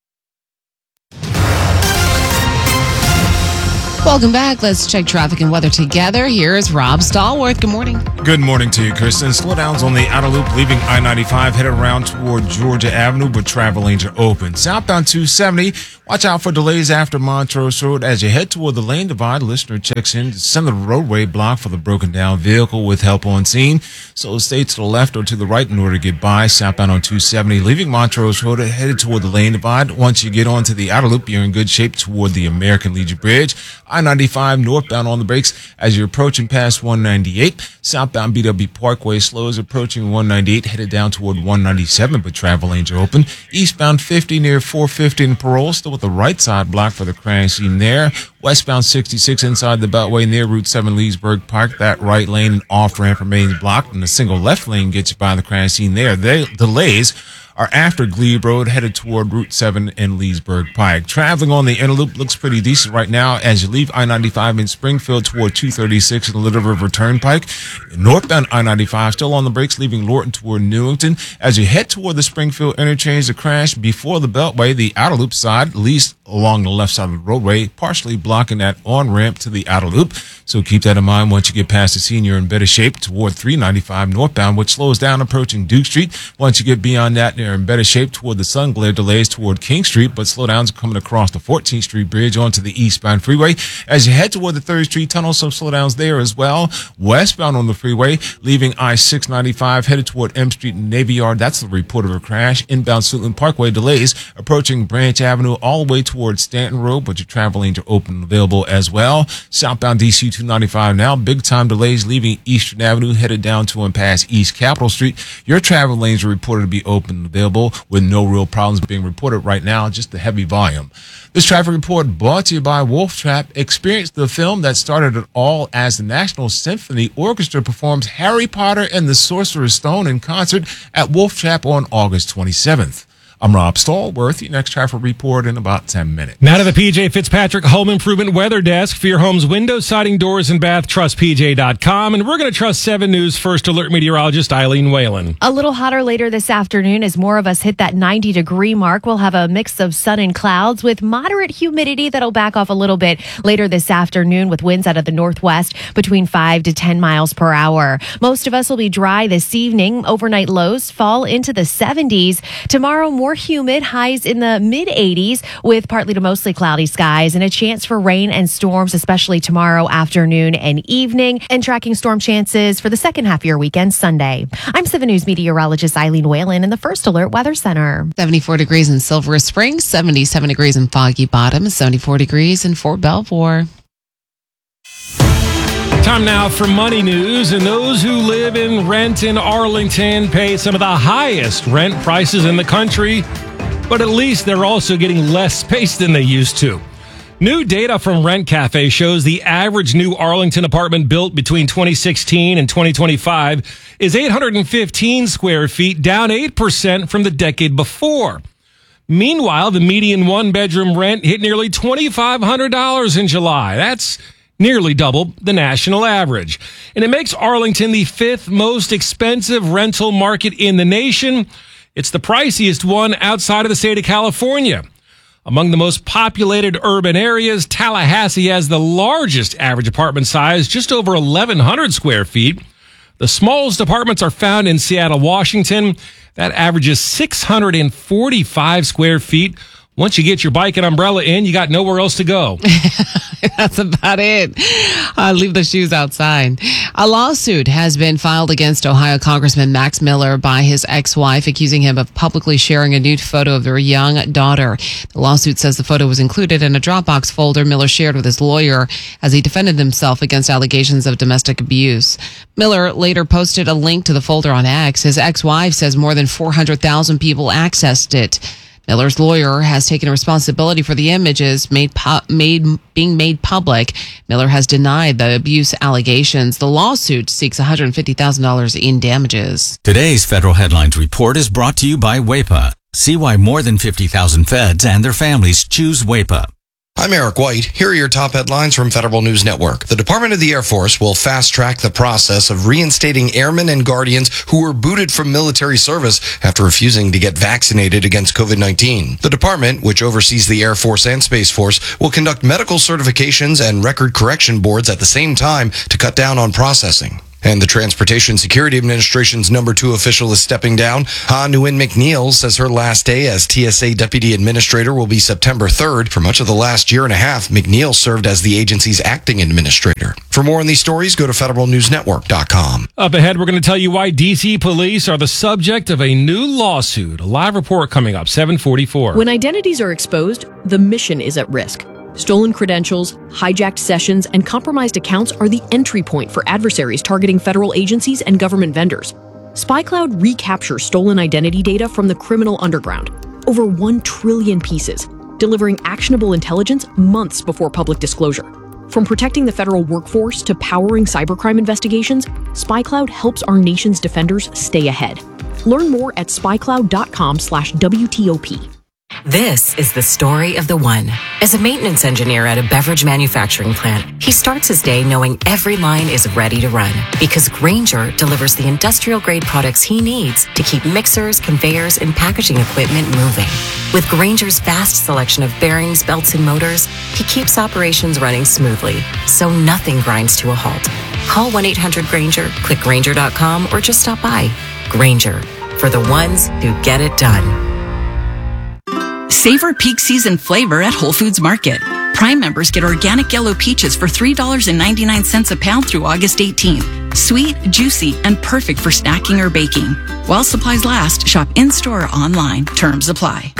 Welcome back. Let's check traffic and weather together. Here's Rob Stallworth. Good morning. Good morning to you, Kristen. Slowdowns on the outer loop leaving I ninety-five headed around toward Georgia Avenue, but travel lanes are open. Southbound two seventy, watch out for delays after Montrose Road as you head toward the lane divide. Listener checks in to center the roadway block for the broken down vehicle with help on scene. So stay to the left or to the right in order to get by. Southbound on two seventy, leaving Montrose Road headed toward the lane divide. Once you get onto the outer loop, you're in good shape toward the American Legion Bridge. I ninety-five northbound on the brakes as you're approaching past one ninety-eight. Southbound B W Parkway slows approaching one ninety-eight, headed down toward one ninety-seven, but travel lanes are open. Eastbound fifty near four fifty in Parole, still with the right side block for the crash scene there. Westbound sixty-six inside the Beltway near Route seven Leesburg Park. That right lane and off-ramp remains blocked, and the single left lane gets you by the crash scene there. They, delays are after Glebe Road headed toward Route seven in Leesburg Pike. Traveling on the inner loop looks pretty decent right now as you leave I ninety-five in Springfield toward two thirty-six in the Little River Turnpike. Northbound I ninety-five still on the brakes leaving Lorton toward Newington. As you head toward the Springfield interchange, the crash before the Beltway, the outer loop side, at least along the left side of the roadway, partially blocking that on-ramp to the outer loop. So keep that in mind once you get past the scene. You're in better shape toward three ninety-five northbound, which slows down approaching Duke Street. Once you get beyond that, you're in better shape toward the sun glare delays toward King Street, but slowdowns coming across the fourteenth Street Bridge onto the eastbound freeway. As you head toward the third Street Tunnel, some slowdowns there as well. Westbound on the freeway, leaving I six ninety-five, headed toward M Street and Navy Yard. That's the report of a crash. Inbound Suitland Parkway delays approaching Branch Avenue all the way towards Stanton Road, but your travel lanes are open and available as well. Southbound D C two ninety-five now, big time delays leaving Eastern Avenue, headed down to and past East Capitol Street. Your travel lanes are reported to be open and available with no real problems being reported right now, just the heavy volume. This traffic report brought to you by Wolf Trap. Experience the film that started it all as the National Symphony Orchestra performs Harry Potter and the Sorcerer's Stone in concert at Wolf Trap on August twenty-seventh. I'm Rob Stallworth. Your next traffic report in about ten minutes. Now to the P J Fitzpatrick Home Improvement Weather Desk. For your home's windows, siding, doors, and bath, trust P J dot com. And we're going to trust seven News First Alert meteorologist Eileen Whalen. A little hotter later this afternoon as more of us hit that ninety degree mark. We'll have a mix of sun and clouds with moderate humidity that'll back off a little bit later this afternoon with winds out of the northwest between five to ten miles per hour. Most of us will be dry this evening. Overnight lows fall into the seventies. Tomorrow, more humid, highs in the mid eighties with partly to mostly cloudy skies and a chance for rain and storms, especially tomorrow afternoon and evening, and tracking storm chances for the second half of your weekend Sunday. I'm seven News meteorologist Eileen Whalen in the First Alert Weather Center. seventy-four degrees in Silver Springs, seventy-seven degrees in Foggy Bottom, seventy-four degrees in Fort Belvoir. Time now for money news, and those who live in rent in Arlington pay some of the highest rent prices in the country, but at least they're also getting less space than they used to. New data from Rent Cafe shows the average new Arlington apartment built between twenty sixteen and twenty twenty-five is eight hundred fifteen square feet, down eight percent from the decade before. Meanwhile, the median one-bedroom rent hit nearly twenty-five hundred dollars in July. That's nearly double the national average. And it makes Arlington the fifth most expensive rental market in the nation. It's the priciest one outside of the state of California. Among the most populated urban areas, Tallahassee has the largest average apartment size, just over eleven hundred square feet. The smallest apartments are found in Seattle, Washington. That averages six hundred forty-five square feet. Once you get your bike and umbrella in, you got nowhere else to go. That's about it. Uh, leave the shoes outside. A lawsuit has been filed against Ohio Congressman Max Miller by his ex-wife, accusing him of publicly sharing a nude photo of their young daughter. The lawsuit says the photo was included in a Dropbox folder Miller shared with his lawyer as he defended himself against allegations of domestic abuse. Miller later posted a link to the folder on X. His ex-wife says more than four hundred thousand people accessed it. Miller's lawyer has taken responsibility for the images made, pu- made being made public. Miller has denied the abuse allegations. The lawsuit seeks one hundred fifty thousand dollars in damages. Today's Federal Headlines Report is brought to you by W A P A. See why more than fifty thousand feds and their families choose W A P A. I'm Eric White. Here are your top headlines from Federal News Network. The Department of the Air Force will fast-track the process of reinstating airmen and guardians who were booted from military service after refusing to get vaccinated against covid nineteen. The department, which oversees the Air Force and Space Force, will conduct medical certifications and record correction boards at the same time to cut down on processing. And the Transportation Security Administration's number two official is stepping down. Ha Nguyen McNeil says her last day as T S A Deputy Administrator will be September third. For much of the last year and a half, McNeil served as the agency's acting administrator. For more on these stories, go to federal news network dot com. Up ahead, we're going to tell you why D C police are the subject of a new lawsuit. A live report coming up, seven forty-four. When identities are exposed, the mission is at risk. Stolen credentials, hijacked sessions, and compromised accounts are the entry point for adversaries targeting federal agencies and government vendors. SpyCloud recaptures stolen identity data from the criminal underground, over one trillion pieces, delivering actionable intelligence months before public disclosure. From protecting the federal workforce to powering cybercrime investigations, SpyCloud helps our nation's defenders stay ahead. Learn more at spycloud.com slash WTOP. This is the story of the one. As a maintenance engineer at a beverage manufacturing plant, he starts his day knowing every line is ready to run because Grainger delivers the industrial-grade products he needs to keep mixers, conveyors, and packaging equipment moving. With Grainger's vast selection of bearings, belts, and motors, he keeps operations running smoothly, so nothing grinds to a halt. Call one eight hundred Grainger, click Grainger dot com, or just stop by. Grainger, for the ones who get it done. Savor peak season flavor at Whole Foods Market. Prime members get organic yellow peaches for three dollars and ninety-nine cents a pound through August eighteenth. Sweet, juicy, and perfect for snacking or baking. While supplies last, shop in-store or online. Terms apply.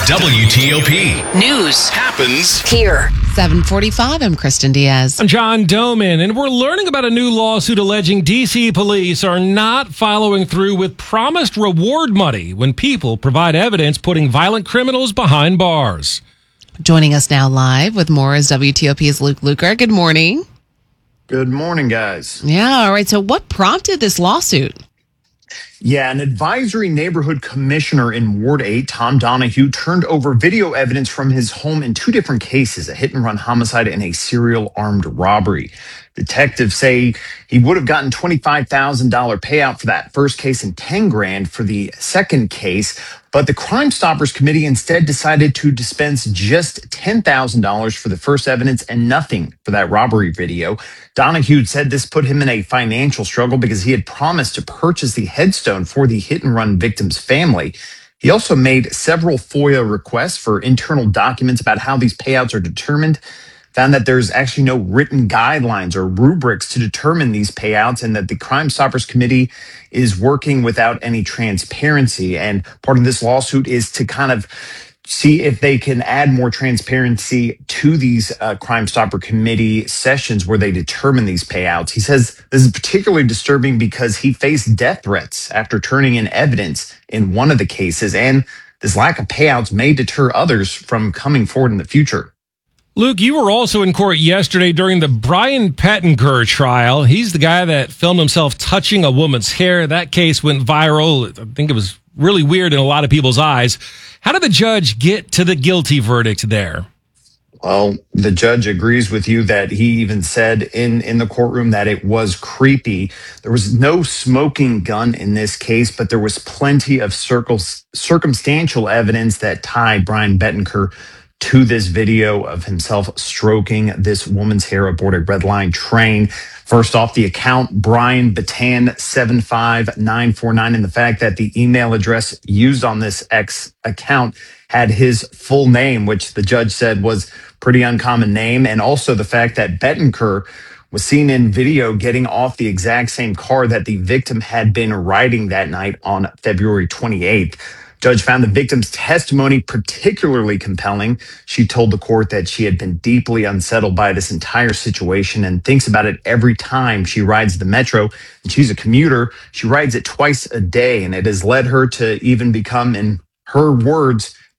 W T O P. News happens here. seven forty-five, I'm Kristen Diaz. I'm John Doman, and we're learning about a new lawsuit alleging D C police are not following through with promised reward money when people provide evidence putting violent criminals behind bars. Joining us now live with more is W T O P's Luke Luker. Good morning. Good morning, guys. Yeah, all right. So what prompted this lawsuit? Yeah, an advisory neighborhood commissioner in Ward eight, Tom Donahue, turned over video evidence from his home in two different cases, a hit-and-run homicide and a serial armed robbery. Detectives say he would have gotten twenty-five thousand dollars payout for that first case and ten grand for the second case, but the Crime Stoppers Committee instead decided to dispense just ten thousand dollars for the first evidence and nothing for that robbery video. Donahue said this put him in a financial struggle because he had promised to purchase the headstone for the hit-and-run victim's family. He also made several FOIA requests for internal documents about how these payouts are determined, found that there's actually no written guidelines or rubrics to determine these payouts, and that the Crime Stoppers Committee is working without any transparency. And part of this lawsuit is to kind of see if they can add more transparency to these uh, Crime Stopper Committee sessions where they determine these payouts. He says this is particularly disturbing because he faced death threats after turning in evidence in one of the cases, and this lack of payouts may deter others from coming forward in the future. Luke, you were also in court yesterday during the Brian Pettenker trial. He's the guy that filmed himself touching a woman's hair. That case went viral. I think it was really weird in a lot of people's eyes. How did the judge get to the guilty verdict there? Well, the judge agrees with you that he even said in, in the courtroom that it was creepy. There was no smoking gun in this case, but there was plenty of circles, circumstantial evidence that tied Brian Pettenker to this video of himself stroking this woman's hair aboard a Red Line train. First off, the account Brian Batan seven five nine four nine, and the fact that the email address used on this X account had his full name, which the judge said was pretty uncommon name, and also the fact that Pettenker was seen in video getting off the exact same car that the victim had been riding that night on February twenty-eighth. Judge found the victim's testimony particularly compelling. She told the court that she had been deeply unsettled by this entire situation and thinks about it every time she rides the metro. And she's a commuter. She rides it twice a day, and it has led her to even become, in her words,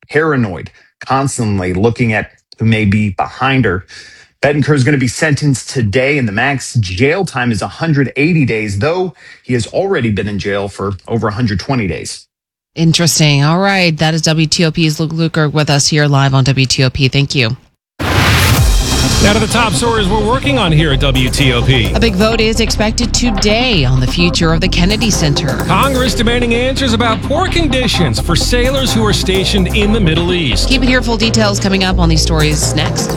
paranoid, constantly looking at who may be behind her. Bettencourt is going to be sentenced today, and the max jail time is one hundred eighty days, though he has already been in jail for over one hundred twenty days. Interesting. All right. That is W T O P's Luke Luker with us here live on W T O P. Thank you. Now to the top stories we're working on here at W T O P. A big vote is expected today on the future of the Kennedy Center. Congress demanding answers about poor conditions for sailors who are stationed in the Middle East. Keep it here. Full details coming up on these stories next.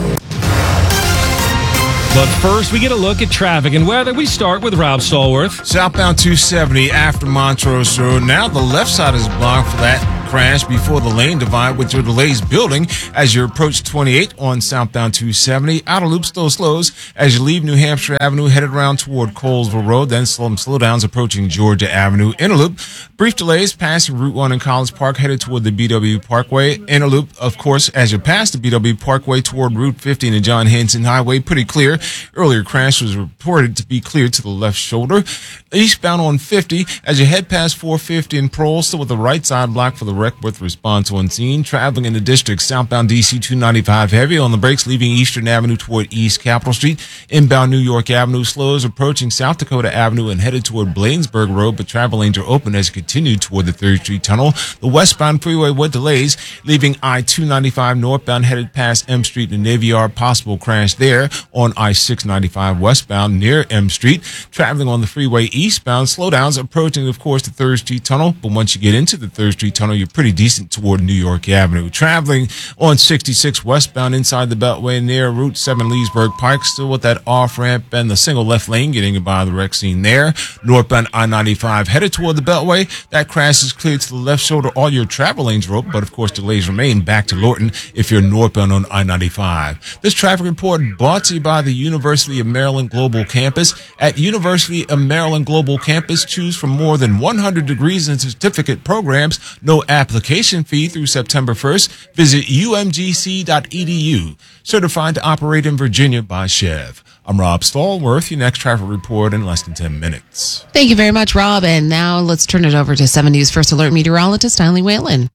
But first, we get a look at traffic and weather. We start with Rob Stallworth. Southbound two seventy after Montrose Road. Now the left side is blocked for that crash before the lane divide, with your delays building as you approach twenty-eight on southbound two seventy. Outer loop still slows as you leave New Hampshire Avenue, headed around toward Colesville Road. Then some slowdowns approaching Georgia Avenue. Inner loop, brief delays passing Route one in College Park, headed toward the B W Parkway. Inner loop, of course, as you pass the B W Parkway toward Route fifty and the John Henson Highway, pretty clear. Earlier crash was reported to be clear to the left shoulder. Eastbound on fifty as you head past four fifty in Pearl, still with the right side blocked for the wreck with response on scene. Traveling in the district, southbound D C two ninety-five heavy on the brakes, leaving Eastern Avenue toward East Capitol Street. Inbound New York Avenue slows, approaching South Dakota Avenue and headed toward Bladensburg Road, but travel lanes are open as you continue toward the third Street Tunnel. The westbound freeway with delays, leaving I two ninety-five northbound headed past M Street and Navy Yard. Possible crash there on I six ninety-five westbound near M Street. Traveling on the freeway eastbound, slowdowns approaching, of course, the third Street Tunnel, but once you get into the third Street Tunnel, you're pretty decent toward New York Avenue. Traveling on sixty-six westbound inside the Beltway near Route seven Leesburg Pike, still with that off-ramp and the single left lane getting by the wreck scene there. Northbound I ninety-five headed toward the Beltway. That crash is cleared to the left shoulder. All your travel lanes are open, but of course delays remain back to Lorton if you're northbound on I ninety-five. This traffic report brought to you by the University of Maryland Global Campus. At University of Maryland Global Campus, choose from more than one hundred degrees and certificate programs. No application fee through September first. Visit U M G C dot E D U. Certified to operate in Virginia by Chev. I'm Rob Stallworth. Your next traffic report in less than ten minutes. Thank you very much, Rob. And now let's turn it over to seven News First Alert meteorologist Eileen Whalen.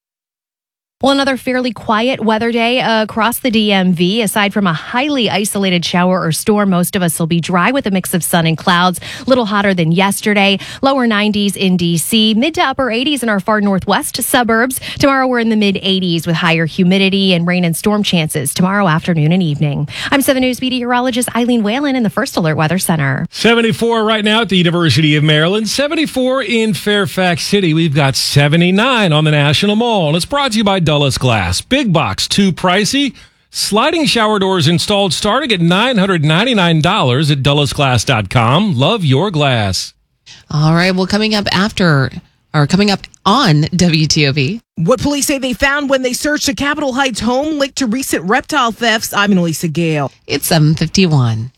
Well, another fairly quiet weather day uh, across the D M V. Aside from a highly isolated shower or storm, most of us will be dry with a mix of sun and clouds. A little hotter than yesterday. Lower nineties in D C, mid to upper eighties in our far northwest suburbs. Tomorrow we're in the mid eighties with higher humidity and rain and storm chances tomorrow afternoon and evening. I'm seven News meteorologist Eileen Whalen in the First Alert Weather Center. seventy-four right now at the University of Maryland. seventy-four in Fairfax City. We've got seventy-nine on the National Mall. And it's brought to you by Dulles Glass. Big box, too pricey. Sliding shower doors installed starting at nine hundred ninety-nine dollars at dulles glass dot com. Love your glass. All right. Well, coming up after, or coming up on W T O P. What police say they found when they searched a Capitol Heights home linked to recent reptile thefts. I'm Elisa Gale. It's seven fifty-one.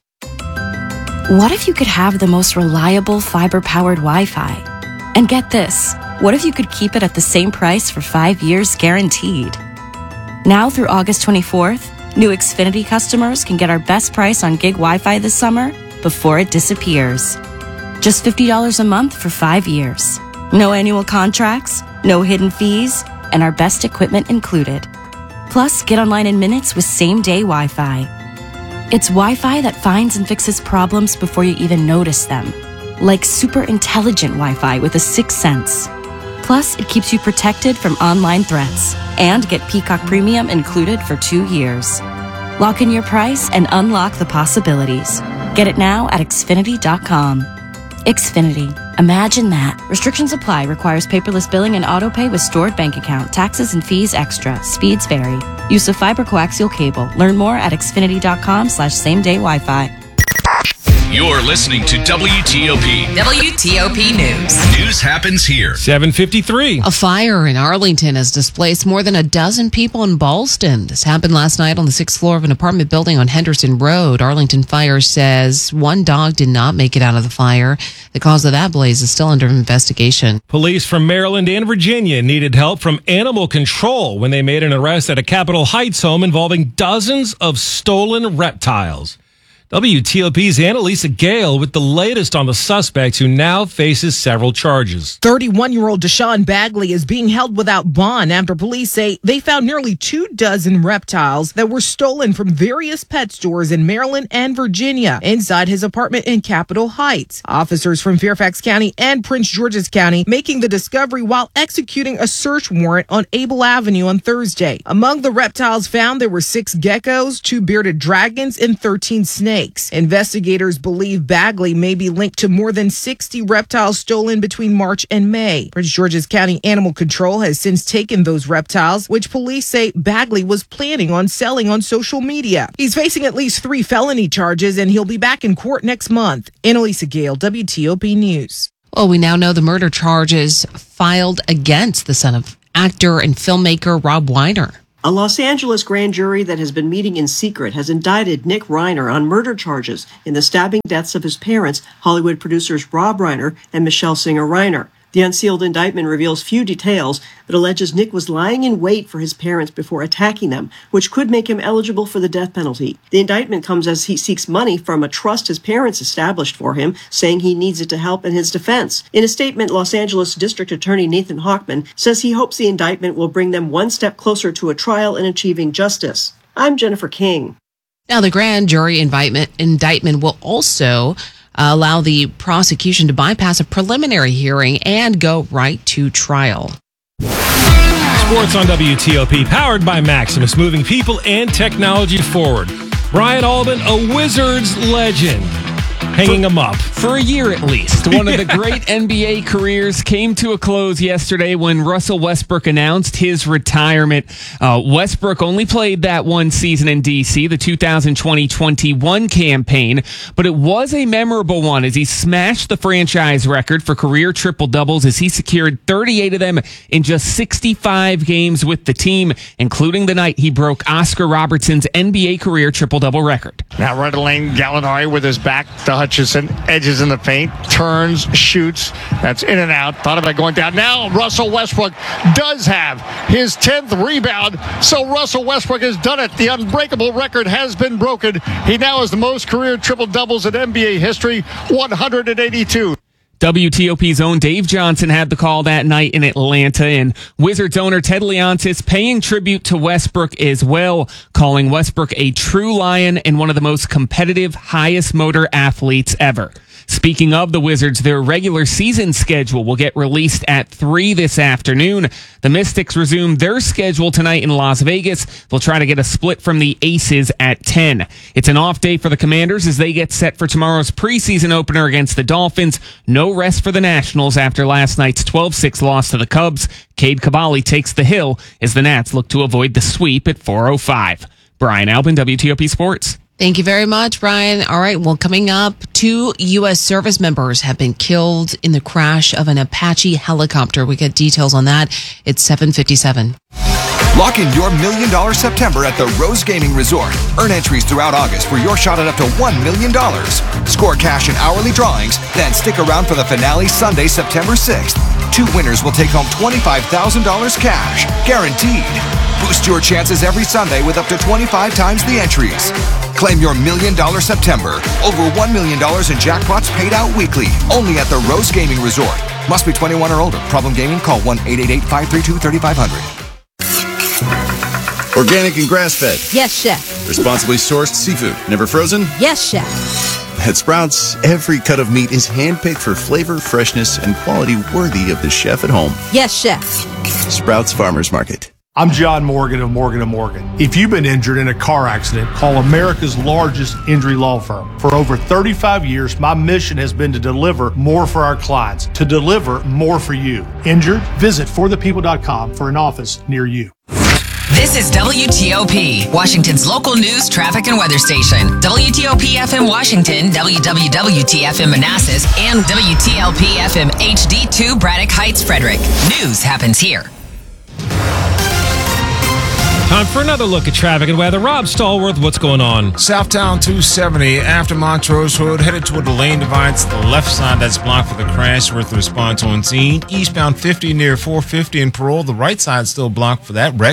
What if you could have the most reliable fiber-powered Wi-Fi? And get this. What if you could keep it at the same price for five years guaranteed? Now through August twenty-fourth, new Xfinity customers can get our best price on gig Wi-Fi this summer before it disappears. Just fifty dollars a month for five years. No annual contracts, no hidden fees, and our best equipment included. Plus, get online in minutes with same-day Wi-Fi. It's Wi-Fi that finds and fixes problems before you even notice them. Like super intelligent Wi-Fi with a sixth sense. Plus, it keeps you protected from online threats. And get Peacock Premium included for two years. Lock in your price and unlock the possibilities. Get it now at Xfinity dot com. Xfinity. Imagine that. Restrictions apply. Requires paperless billing and autopay with stored bank account. Taxes and fees extra. Speeds vary. Use of fiber coaxial cable. Learn more at Xfinity dot com slash same day Wi-Fi. You're listening to W T O P. W T O P News. News happens here. seven fifty-three. A fire in Arlington has displaced more than a dozen people in Ballston. This happened last night on the sixth floor of an apartment building on Henderson Road. Arlington Fire says one dog did not make it out of the fire. The cause of that blaze is still under investigation. Police from Maryland and Virginia needed help from animal control when they made an arrest at a Capitol Heights home involving dozens of stolen reptiles. W T O P's Annalisa Gale with the latest on the suspect who now faces several charges. thirty-one-year-old Deshaun Bagley is being held without bond after police say they found nearly two dozen reptiles that were stolen from various pet stores in Maryland and Virginia inside his apartment in Capitol Heights. Officers from Fairfax County and Prince George's County making the discovery while executing a search warrant on Able Avenue on Thursday. Among the reptiles found, there were six geckos, two bearded dragons, and thirteen snakes. Investigators believe Bagley may be linked to more than sixty reptiles stolen between March and May. Prince George's County Animal Control has since taken those reptiles, which police say Bagley was planning on selling on social media. He's facing at least three felony charges, and he'll be back in court next month. Annalisa Gale, W T O P News. Well, we now know the murder charges filed against the son of actor and filmmaker Rob Reiner. A Los Angeles grand jury that has been meeting in secret has indicted Nick Reiner on murder charges in the stabbing deaths of his parents, Hollywood producers Rob Reiner and Michelle Singer Reiner. The unsealed indictment reveals few details, but alleges Nick was lying in wait for his parents before attacking them, which could make him eligible for the death penalty. The indictment comes as he seeks money from a trust his parents established for him, saying he needs it to help in his defense. In a statement, Los Angeles District Attorney Nathan Hochman says he hopes the indictment will bring them one step closer to a trial and achieving justice. I'm Jennifer King. Now, the grand jury indictment, indictment will also Uh, allow the prosecution to bypass a preliminary hearing and go right to trial. Sports on W T O P, powered by Maximus, moving people and technology forward. Brian Alban, a Wizards legend, hanging him up. For a year at least. One of the great N B A careers came to a close yesterday when Russell Westbrook announced his retirement. Uh, Westbrook only played that one season in D C, the two thousand twenty twenty-one campaign, but it was a memorable one as he smashed the franchise record for career triple-doubles as he secured thirty-eight of them in just sixty-five games with the team, including the night he broke Oscar Robertson's N B A career triple-double record. Now right to lane, Gallinari with his back to Hutchison, edges in the paint, turns, shoots. That's in and out. Thought about going down. Now Russell Westbrook does have his tenth rebound. So Russell Westbrook has done it. The unbreakable record has been broken. He now has the most career triple-doubles in N B A history, one hundred eighty-two. W T O P's own Dave Johnson had the call that night in Atlanta, and Wizards owner Ted Leonsis paying tribute to Westbrook as well, calling Westbrook a true Lion and one of the most competitive, highest motor athletes ever. Speaking of the Wizards, their regular season schedule will get released at three this afternoon. The Mystics resume their schedule tonight in Las Vegas. They'll try to get a split from the Aces at ten. It's an off day for the Commanders as they get set for tomorrow's preseason opener against the Dolphins. No rest for the Nationals after last night's twelve six loss to the Cubs. Cade Cavalli takes the hill as the Nats look to avoid the sweep at four oh five. Brian Albin, W T O P Sports. Thank you very much, Brian. All right, well, coming up, two U S service members have been killed in the crash of an Apache helicopter. We get details on that. It's seven fifty-seven. Lock in your million dollar September at the Rose Gaming Resort. Earn entries throughout August for your shot at up to one million dollars. Score cash in hourly drawings, then stick around for the finale Sunday, September sixth. Two winners will take home twenty-five thousand dollars cash, guaranteed. Boost your chances every Sunday with up to twenty-five times the entries. Claim your million dollar September. Over one million dollars in jackpots paid out weekly. Only at the Rose Gaming Resort. Must be twenty-one or older. Problem gaming? Call one eight eight eight, five three two, three five zero zero. Organic and grass-fed. Yes, chef. Responsibly sourced seafood. Never frozen? Yes, chef. At Sprouts, every cut of meat is handpicked for flavor, freshness, and quality worthy of the chef at home. Yes, chef. Sprouts Farmers Market. I'm John Morgan of Morgan and Morgan. If you've been injured in a car accident, call America's largest injury law firm. For over thirty-five years, my mission has been to deliver more for our clients, to deliver more for you. Injured? Visit for the people dot com for an office near you. This is W T O P, Washington's local news, traffic, and weather station. W T O P F M Washington, W W W T F M Manassas, and W T L P F M H D two Braddock Heights, Frederick. News happens here. Time for another look at traffic and weather. Rob Stallworth, what's going on? Southtown two seventy after Montrose Road, headed toward the lane divides. The left side that's blocked for the crash. Worth the response on scene. Eastbound fifty near four fifty in Parole. The right side still blocked for that wreck.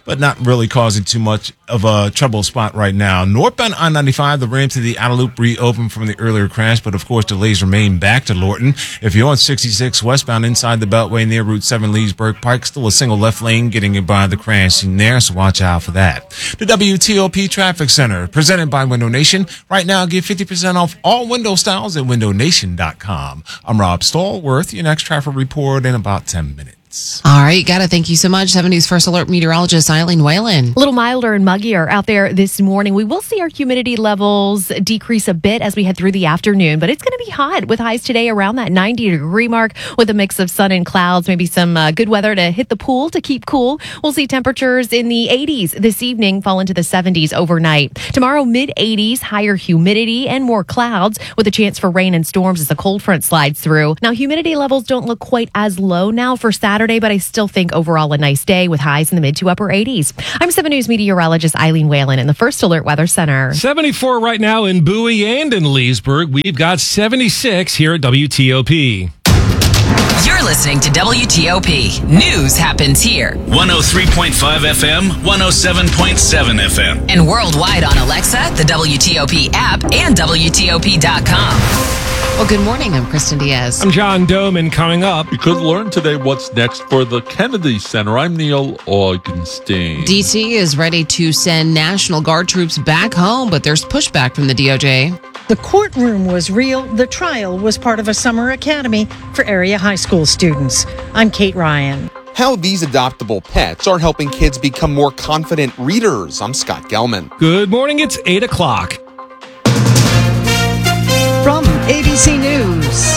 but not really causing too much of a trouble spot right now. Northbound I ninety-five, the ramp to the outer loop reopened from the earlier crash, but of course delays remain back to Lorton. If you're on sixty-six westbound inside the Beltway near Route seven Leesburg Pike, still a single left lane getting you by the crash scene there, so watch out for that. The W T O P Traffic Center, presented by Window Nation. Right now, get fifty percent off all window styles at window nation dot com. I'm Rob Stallworth. Your next traffic report in about ten minutes. All right, got it. Thank you so much. seven News First Alert meteorologist Eileen Whalen. A little milder and muggier out there this morning. We will see our humidity levels decrease a bit as we head through the afternoon, but it's going to be hot with highs today around that ninety degree mark with a mix of sun and clouds, maybe some uh, good weather to hit the pool to keep cool. We'll see temperatures in the eighties this evening, fall into the seventies overnight. Tomorrow, mid eighties, higher humidity and more clouds with a chance for rain and storms as the cold front slides through. Now, humidity levels don't look quite as low now for Saturday. But I still think overall a nice day with highs in the mid to upper eighties. I'm seven News meteorologist Eileen Whalen in the First Alert Weather Center. seventy-four right now in Bowie and in Leesburg. We've got seventy-six here at W T O P. You're listening to W T O P. News happens here. one oh three point five F M, one oh seven point seven F M. And worldwide on Alexa, the W T O P app, and W T O P dot com. Well, good morning. I'm Kristen Diaz. I'm John Doman. Coming up, you could learn today what's next for the Kennedy Center. I'm Neil Augenstein. D C is ready to send National Guard troops back home, but there's pushback from the D O J. The courtroom was real. The trial was part of a summer academy for area high school students. I'm Kate Ryan. How these adoptable pets are helping kids become more confident readers. I'm Scott Gelman. Good morning. It's eight o'clock. From A B C News,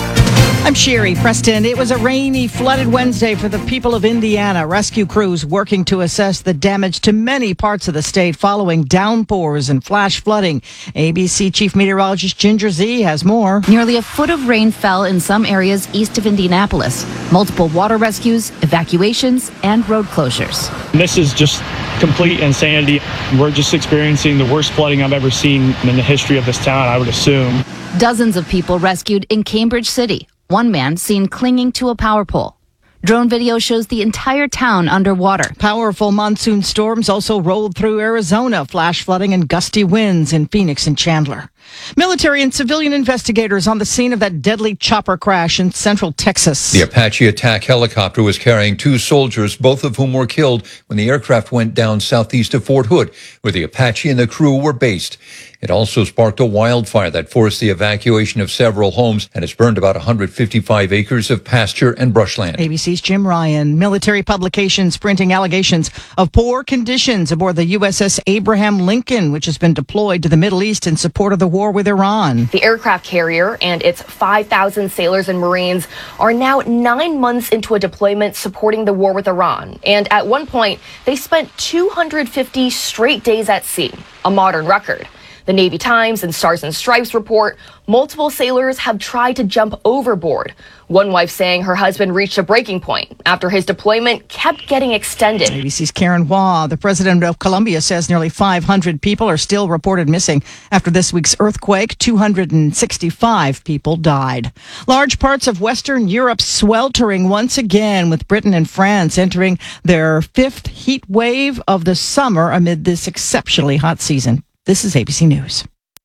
I'm Sherry Preston. It was a rainy, flooded Wednesday for the people of Indiana. Rescue crews working to assess the damage to many parts of the state following downpours and flash flooding. A B C Chief Meteorologist Ginger Z has more. Nearly a foot of rain fell in some areas east of Indianapolis. Multiple water rescues, evacuations, and road closures. This is just complete insanity. We're just experiencing the worst flooding I've ever seen in the history of this town, I would assume. Dozens of people rescued in Cambridge City. One man seen clinging to a power pole. Drone video shows the entire town underwater. Powerful monsoon storms also rolled through Arizona, flash flooding and gusty winds in Phoenix and Chandler. Military and civilian investigators on the scene of that deadly chopper crash in central Texas. The Apache attack helicopter was carrying two soldiers, both of whom were killed when the aircraft went down southeast of Fort Hood, where the Apache and the crew were based. It also sparked a wildfire that forced the evacuation of several homes and has burned about one hundred fifty-five acres of pasture and brushland. A B C's Jim Ryan. Military publications printing allegations of poor conditions aboard the U S S Abraham Lincoln, which has been deployed to the Middle East in support of the war with Iran. The aircraft carrier and its five thousand sailors and Marines are now nine months into a deployment supporting the war with Iran. And at one point, they spent two hundred fifty straight days at sea, a modern record. The Navy Times and Stars and Stripes report multiple sailors have tried to jump overboard. One wife saying her husband reached a breaking point after his deployment kept getting extended. A B C's Karen Hua. The president of Colombia says nearly five hundred people are still reported missing after this week's earthquake. two hundred sixty-five people died. Large parts of Western Europe sweltering once again, with Britain and France entering their fifth heat wave of the summer amid this exceptionally hot season. This is A B C News.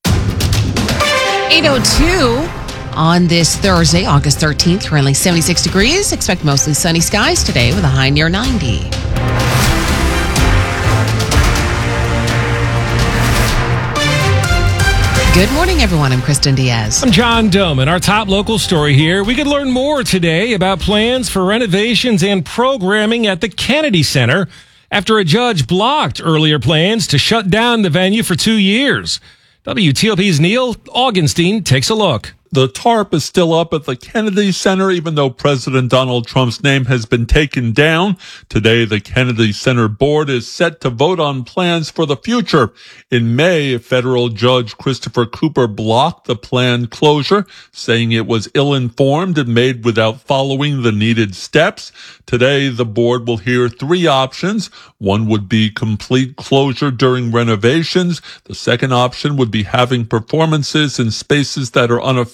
eight oh two on this Thursday, August thirteenth, currently seventy-six degrees. Expect mostly sunny skies today with a high near ninety. Good morning, everyone. I'm Kristen Diaz. I'm John Doman. Our top local story here. We could learn more today about plans for renovations and programming at the Kennedy Center after a judge blocked earlier plans to shut down the venue for two years. W T O P's Neil Augenstein takes a look. The tarp is still up at the Kennedy Center, even though President Donald Trump's name has been taken down. Today, the Kennedy Center board is set to vote on plans for the future. In May, federal judge Christopher Cooper blocked the planned closure, saying it was ill-informed and made without following the needed steps. Today, the board will hear three options. One would be complete closure during renovations. The second option would be having performances in spaces that are unaffected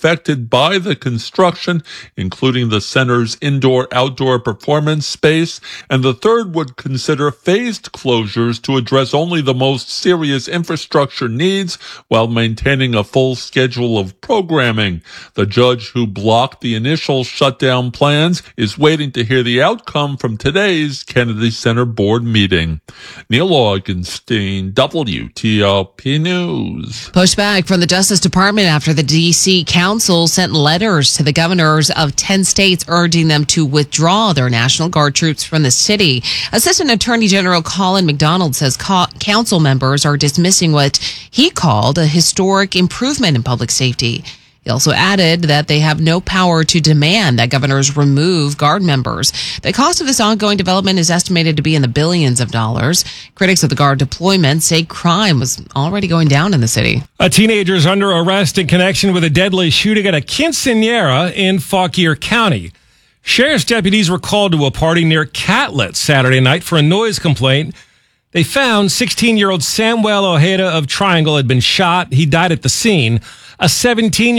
affected by the construction, including the center's indoor-outdoor performance space, and the third would consider phased closures to address only the most serious infrastructure needs while maintaining a full schedule of programming. The judge who blocked the initial shutdown plans is waiting to hear the outcome from today's Kennedy Center board meeting. Neil Augenstein, W T O P News. Pushback from the Justice Department after the D C Council sent letters to the governors of ten states urging them to withdraw their National Guard troops from the city. Assistant Attorney General Colin McDonald says co- council members are dismissing what he called a historic improvement in public safety. He also added that they have no power to demand that governors remove Guard members. The cost of this ongoing development is estimated to be in the billions of dollars. Critics of the Guard deployment say crime was already going down in the city. A teenager is under arrest in connection with a deadly shooting at a quinceañera in Fauquier County. Sheriff's deputies were called to a party near Catlett Saturday night for a noise complaint. They found sixteen-year-old Samuel Ojeda of Triangle had been shot. He died at the scene. A seventeen